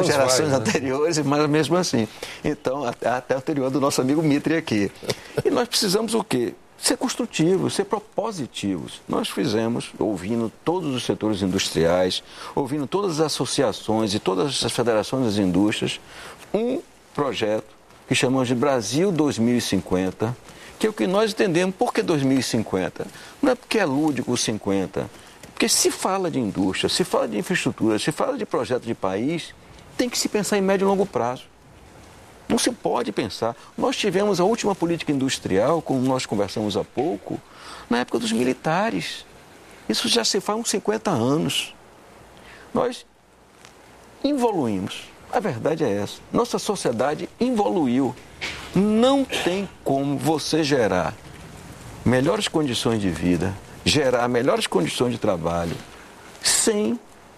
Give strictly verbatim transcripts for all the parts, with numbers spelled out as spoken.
Menos gerações vai, né? anteriores, mas mesmo assim. Então, até, até anterior do nosso amigo Mitre aqui. E nós precisamos o quê? Ser construtivos, ser propositivos. Nós fizemos, ouvindo todos os setores industriais, ouvindo todas as associações e todas as federações das indústrias, um projeto que chamamos de Brasil dois mil e cinquenta, que é o que nós entendemos. Por que dois mil e cinquenta? Não é porque é lúdico o cinquenta, porque se fala de indústria, se fala de infraestrutura, se fala de projeto de país, tem que se pensar em médio e longo prazo. Não se pode pensar. Nós tivemos a última política industrial, como nós conversamos há pouco, na época dos militares. Isso já se faz uns cinquenta anos. Nós evoluímos. A verdade é essa. Nossa sociedade evoluiu. Não tem como você gerar melhores condições de vida, gerar melhores condições de trabalho, sem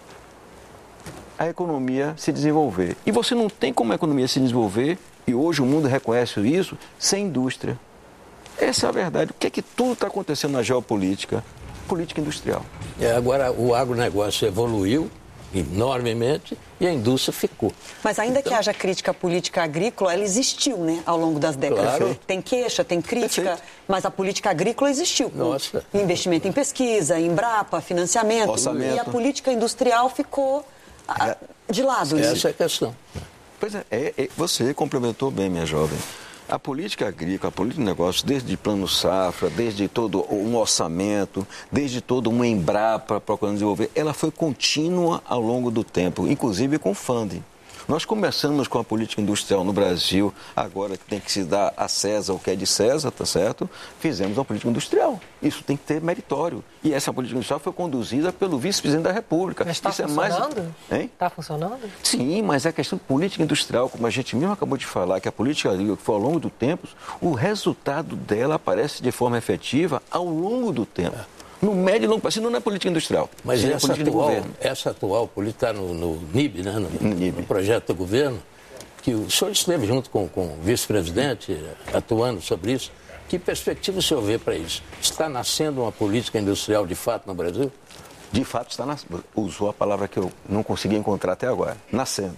a economia se desenvolver. E você não tem como a economia se desenvolver, e hoje o mundo reconhece isso, sem indústria. Essa é a verdade. O que é que tudo está acontecendo na geopolítica? Política industrial. É, agora, o agronegócio evoluiu enormemente e a indústria ficou. Mas ainda então, que haja crítica política agrícola, ela existiu, né, ao longo das décadas. Claro. Tem queixa, tem crítica, Perfeito. Mas a política agrícola existiu. Nossa. Investimento em pesquisa, em Embrapa, financiamento. Orçamento. E a política industrial ficou a, de lado. Essa é a questão. Pois é, é, é, você complementou bem, minha jovem. A política agrícola, a política de negócios, desde plano safra, desde todo um orçamento, desde todo um Embrapa procurando desenvolver, ela foi contínua ao longo do tempo, inclusive com funding. Nós começamos com a política industrial no Brasil, agora que tem que se dar a César o que é de César, tá certo? Fizemos uma política industrial. Isso tem que ter meritório. E essa política industrial foi conduzida pelo vice-presidente da República. Mas está funcionando? É mais... Está funcionando? Sim, mas é questão de política industrial, como a gente mesmo acabou de falar, que a política agrícola, que foi ao longo do tempo, o resultado dela aparece de forma efetiva ao longo do tempo. No médio e longo prazo, não é política industrial. Mas é essa, política atual, de governo. essa atual política está no, no N I B, né? no, no, N I B. no projeto do governo, que o senhor esteve junto com, com o vice-presidente, atuando sobre isso. Que perspectiva o senhor vê para isso? Está nascendo uma política industrial de fato no Brasil? De fato está nascendo. Usou a palavra que eu não consegui encontrar até agora. Nascendo.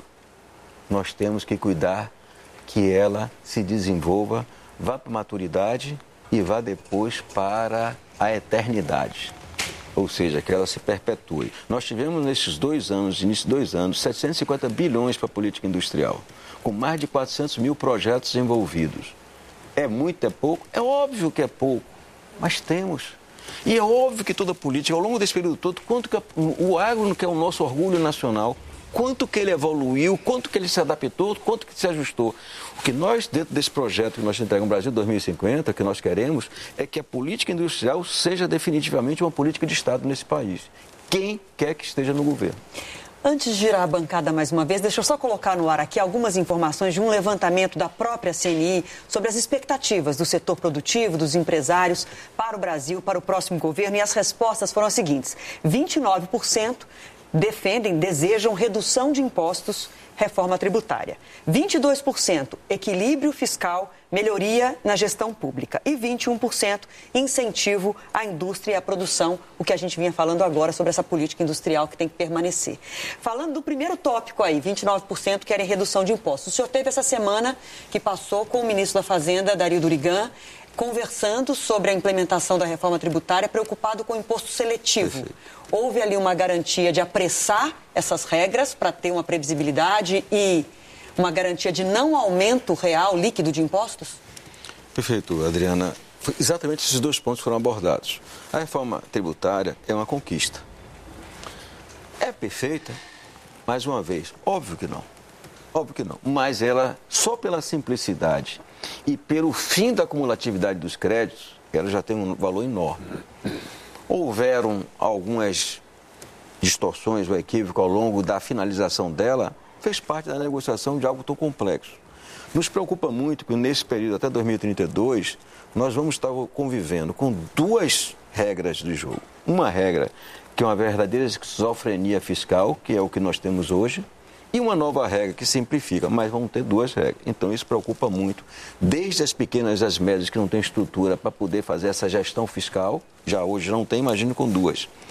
Nós temos que cuidar que ela se desenvolva, vá para a maturidade e vá depois para a eternidade. Ou seja, que ela se perpetue. Nós tivemos nesses dois anos, início de dois anos, setecentos e cinquenta bilhões para a política industrial, com mais de quatrocentos mil projetos envolvidos. É muito, é pouco? É óbvio que é pouco, mas temos. E é óbvio que toda política, ao longo desse período todo, quanto que o agro, que é o nosso orgulho nacional, quanto que ele evoluiu, quanto que ele se adaptou, quanto que se ajustou. O que nós, dentro desse projeto que nós entregamos no Brasil dois mil e cinquenta, que nós queremos, é que a política industrial seja definitivamente uma política de Estado nesse país. Quem quer que esteja no governo. Antes de girar a bancada mais uma vez, deixa eu só colocar no ar aqui algumas informações de um levantamento da própria C N I sobre as expectativas do setor produtivo, dos empresários para o Brasil, para o próximo governo. E as respostas foram as seguintes: vinte e nove por cento defendem, desejam redução de impostos, reforma tributária. vinte e dois por cento equilíbrio fiscal, melhoria na gestão pública. E vinte e um por cento incentivo à indústria e à produção, o que a gente vinha falando agora sobre essa política industrial que tem que permanecer. Falando do primeiro tópico aí, vinte e nove por cento querem redução de impostos. O senhor teve essa semana que passou com o ministro da Fazenda, Dario Durigan, conversando sobre a implementação da reforma tributária, preocupado com o imposto seletivo. Perfeito. Houve ali uma garantia de apressar essas regras para ter uma previsibilidade e uma garantia de não aumento real, líquido de impostos? Perfeito, Adriana. Exatamente esses dois pontos foram abordados. A reforma tributária é uma conquista. É perfeita? Mais uma vez, óbvio que não. Óbvio que não. Mas ela, só pela simplicidade e pelo fim da acumulatividade dos créditos, ela já tem um valor enorme. Houveram algumas distorções ou equívocos ao longo da finalização dela, fez parte da negociação de algo tão complexo. Nos preocupa muito que nesse período, até dois mil e trinta e dois, nós vamos estar convivendo com duas regras de jogo. Uma regra que é uma verdadeira esquizofrenia fiscal, que é o que nós temos hoje, e uma nova regra que simplifica, mas vão ter duas regras. Então isso preocupa muito, desde as pequenas às médias que não têm estrutura para poder fazer essa gestão fiscal, já hoje não tem, imagino com duas.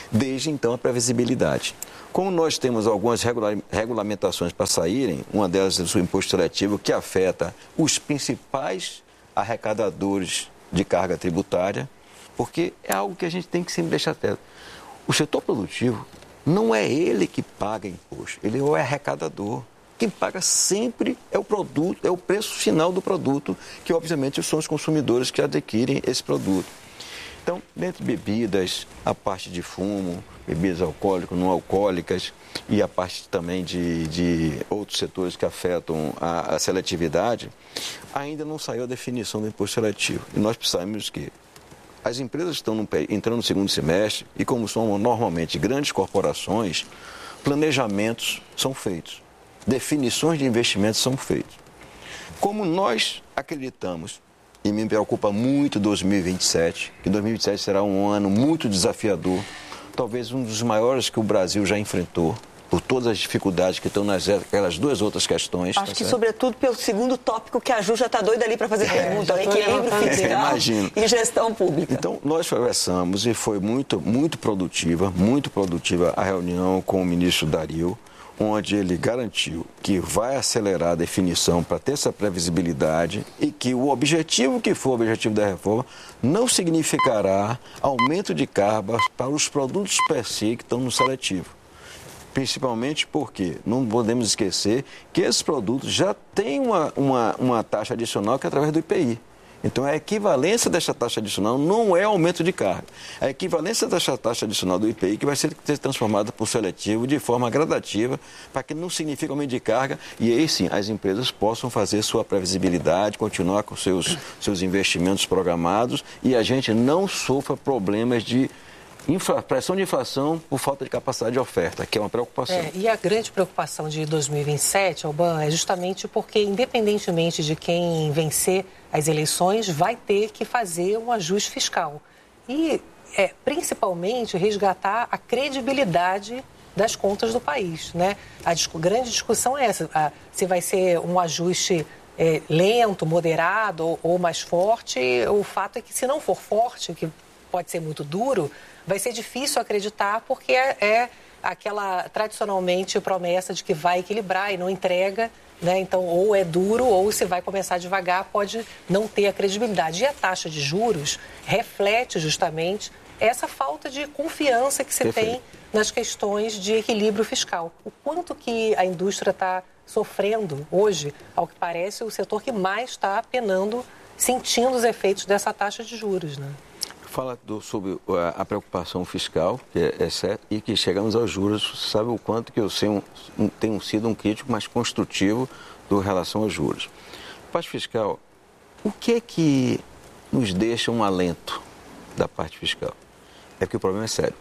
desde então a previsibilidade. Como nós temos algumas regula- regulamentações para saírem, uma delas é o imposto seletivo, que afeta os principais arrecadadores de carga tributária, porque é algo que a gente tem que sempre deixar certo. O setor produtivo não é ele que paga imposto, ele é o arrecadador. Quem paga sempre é o produto, é o preço final do produto, que obviamente são os consumidores que adquirem esse produto. Então, dentre bebidas, a parte de fumo, bebidas alcoólicas, não alcoólicas e a parte também de, de outros setores que afetam a, a seletividade, ainda não saiu a definição do imposto seletivo. E nós precisamos que as empresas estão no, entrando no segundo semestre e, como são normalmente grandes corporações, planejamentos são feitos, definições de investimentos são feitas. Como nós acreditamos, e me preocupa muito dois mil e vinte e sete, que dois mil e vinte e sete será um ano muito desafiador, talvez um dos maiores que o Brasil já enfrentou, por todas as dificuldades que estão nas aquelas duas outras questões. Acho tá que, certo? Sobretudo, pelo segundo tópico que a Ju já está doida ali para fazer É, pergunta, o equilíbrio fiscal e gestão pública. Então, nós conversamos e foi muito, muito produtiva, muito produtiva a reunião com o ministro Dario, onde ele garantiu que vai acelerar a definição para ter essa previsibilidade e que o objetivo que for o objetivo da reforma não significará aumento de carga para os produtos per se que estão no seletivo. Principalmente porque não podemos esquecer que esses produtos já têm uma, uma, uma taxa adicional que é através do I P I. Então, a equivalência dessa taxa adicional não é aumento de carga. A equivalência dessa taxa adicional do I P I que vai ser transformada por seletivo de forma gradativa, para que não signifique aumento de carga, e aí sim as empresas possam fazer sua previsibilidade, continuar com seus, seus investimentos programados e a gente não sofra problemas de Infla, pressão de inflação por falta de capacidade de oferta, que é uma preocupação. É, e a grande preocupação de dois mil e vinte e sete, Alban, é justamente porque, independentemente de quem vencer as eleições, vai ter que fazer um ajuste fiscal. E, é, principalmente, resgatar a credibilidade das contas do país, né? A discu- grande discussão é essa, a, se vai ser um ajuste é, lento, moderado ou, ou mais forte. O fato é que, se não for forte, que pode ser muito duro, vai ser difícil acreditar porque é, é aquela, tradicionalmente, promessa de que vai equilibrar e não entrega, né? Então, ou é duro ou se vai começar devagar, pode não ter a credibilidade. E a taxa de juros reflete justamente essa falta de confiança que se Perfeito. tem nas questões de equilíbrio fiscal. O quanto que a indústria está sofrendo hoje, ao que parece, o setor que mais está penando, sentindo os efeitos dessa taxa de juros, né? Fala do, sobre a, a preocupação fiscal, que é, é certo, e que chegamos aos juros. Sabe o quanto que eu sei um, um, tenho sido um crítico mais construtivo do relação aos juros. Parte fiscal, o que é que nos deixa um alento da parte fiscal? É que o problema é sério.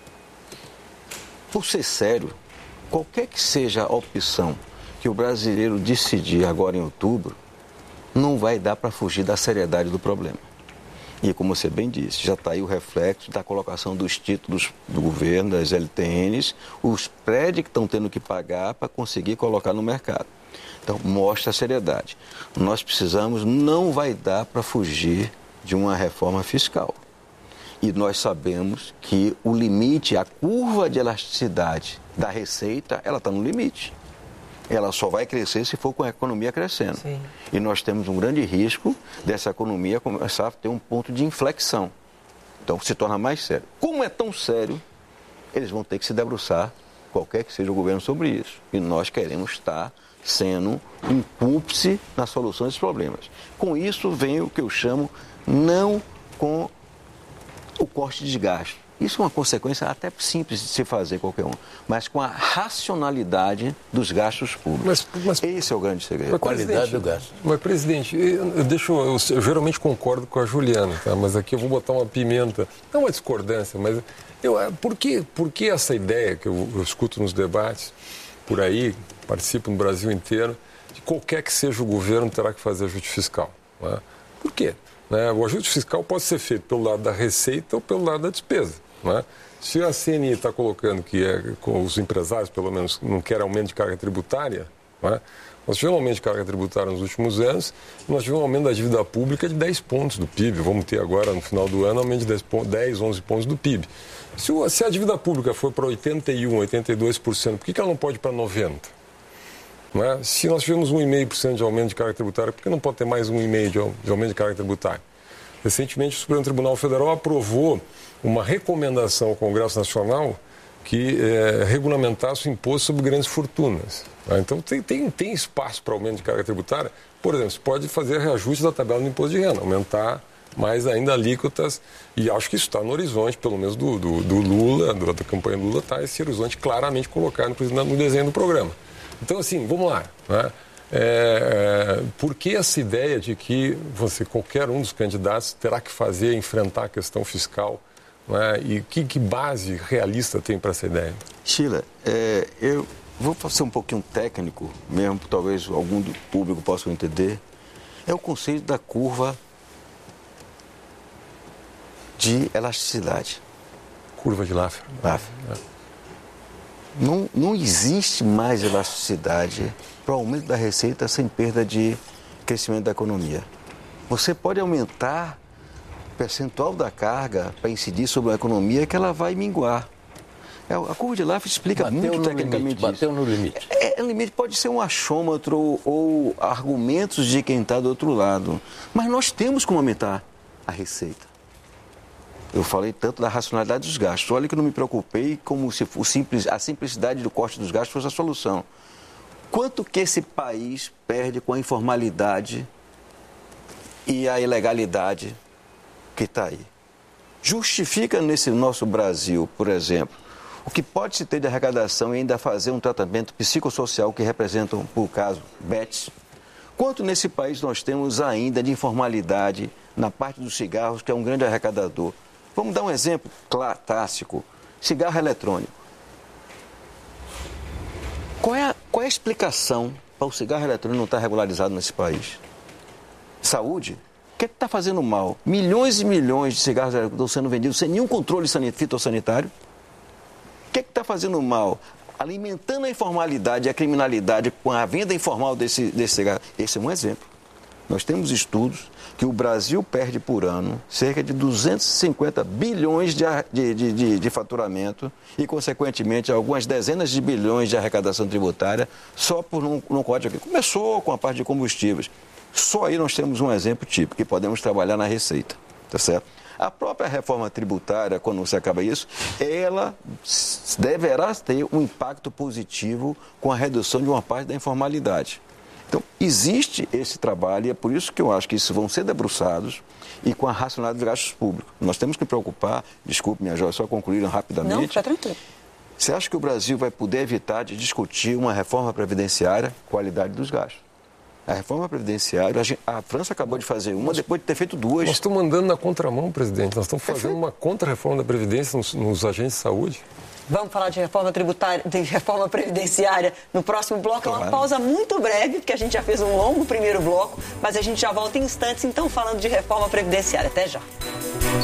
Por ser sério, qualquer que seja a opção que o brasileiro decidir agora em outubro, não vai dar para fugir da seriedade do problema. E como você bem disse, já está aí o reflexo da colocação dos títulos do governo, das L T Ns, os prédios que estão tendo que pagar para conseguir colocar no mercado. Então, mostra a seriedade. Nós precisamos, não vai dar para fugir de uma reforma fiscal. E nós sabemos que o limite, a curva de elasticidade da receita, ela está no limite. Ela só vai crescer se for com a economia crescendo. Sim. E nós temos um grande risco dessa economia começar a ter um ponto de inflexão. Então, se torna mais sério. Como é tão sério, eles vão ter que se debruçar, qualquer que seja o governo, sobre isso. E nós queremos estar sendo um cúmplice na solução desses problemas. Com isso, vem o que eu chamo não com o corte de gasto. Isso é uma consequência até simples de se fazer qualquer um, mas com a racionalidade dos gastos públicos. Mas, mas, Esse é o grande segredo. A qualidade do gasto. Mas, presidente, eu, eu, deixo, eu, eu geralmente concordo com a Juliana, tá? Mas aqui eu vou botar uma pimenta, não uma discordância, mas eu, por, que, por que essa ideia que eu, eu escuto nos debates, por aí, participo no Brasil inteiro, de qualquer que seja o governo terá que fazer ajuste fiscal? Né? Por quê? Né? O ajuste fiscal pode ser feito pelo lado da receita ou pelo lado da despesa. Né? Se a C N I está colocando que é, com os empresários, pelo menos, não quer aumento de carga tributária, Não é? Nós tivemos um aumento de carga tributária nos últimos anos, nós tivemos um aumento da dívida pública de dez pontos do P I B. Vamos ter agora, no final do ano, um aumento de dez, onze pontos do P I B. Se, o, se a dívida pública for para oitenta e um, oitenta e dois por cento, por que, que ela não pode ir para noventa por cento? Não é? Se nós tivemos um vírgula cinco por cento de aumento de carga tributária, por que não pode ter mais um vírgula cinco por cento de aumento de carga tributária? Recentemente, o Supremo Tribunal Federal aprovou uma recomendação ao Congresso Nacional que é, regulamentasse o imposto sobre grandes fortunas. Tá? Então, tem, tem, tem espaço para aumento de carga tributária. Por exemplo, você pode fazer reajuste da tabela do imposto de renda, aumentar mais ainda alíquotas, e acho que isso está no horizonte, pelo menos do, do, do Lula, do, da campanha Lula, está esse horizonte claramente colocado no, no desenho do programa. Então, assim, vamos lá. Né? É, por que essa ideia de que você, qualquer um dos candidatos terá que fazer, enfrentar a questão fiscal? Né? E que, que base realista tem para essa ideia? Sheila, é, eu vou ser um pouquinho técnico mesmo, talvez algum do público possa entender. É o conceito da curva de elasticidade. Curva de Laffer. Laffer. É. Não, não existe mais elasticidade para o aumento da receita sem perda de crescimento da economia. Você pode aumentar o percentual da carga para incidir sobre a economia que ela vai minguar. A curva de Laffer explica bateu muito tecnicamente limite, isso. Bateu no limite. É, o limite pode ser um achômetro ou, ou argumentos de quem está do outro lado. Mas nós temos como aumentar a receita. Eu falei tanto da racionalidade dos gastos. Olha que eu não me preocupei como se o simples, a simplicidade do corte dos gastos fosse a solução. Quanto que esse país perde com a informalidade e a ilegalidade que está aí? Justifica nesse nosso Brasil, por exemplo, o que pode se ter de arrecadação e ainda fazer um tratamento psicossocial que representam, por caso, bets? Quanto nesse país nós temos ainda de informalidade na parte dos cigarros, que é um grande arrecadador? Vamos dar um exemplo clássico. Cigarro eletrônico. Qual é a, qual é a explicação para o cigarro eletrônico não estar regularizado nesse país? Saúde? O que é que está fazendo mal? Milhões e milhões de cigarros estão sendo vendidos sem nenhum controle fitossanitário. O que é que está fazendo mal? Alimentando a informalidade e a criminalidade com a venda informal desse, desse cigarro. Esse é um exemplo. Nós temos estudos que o Brasil perde por ano cerca de duzentos e cinquenta bilhões de, de, de, de faturamento e, consequentemente, algumas dezenas de bilhões de arrecadação tributária só por um, um código aqui. Começou com a parte de combustíveis. Só aí nós temos um exemplo típico que podemos trabalhar na receita, tá certo? A própria reforma tributária, quando você acaba isso, ela deverá ter um impacto positivo com a redução de uma parte da informalidade. Então, existe esse trabalho e é por isso que eu acho que isso vão ser debruçados e com a racionalidade dos gastos públicos. Nós temos que preocupar, desculpe, minha joia, só concluíram rapidamente. Não, fica tranquilo. Você acha que o Brasil vai poder evitar de discutir uma reforma previdenciária, qualidade dos gastos? A reforma previdenciária, a, gente, a França acabou de fazer uma, depois de ter feito duas. Nós estamos andando na contramão, presidente. Nós estamos fazendo uma contra-reforma da Previdência nos, nos agentes de saúde. Vamos falar de reforma tributária, de reforma previdenciária no próximo bloco. É uma pausa muito breve, porque a gente já fez um longo primeiro bloco, mas a gente já volta em instantes, então, falando de reforma previdenciária. Até já.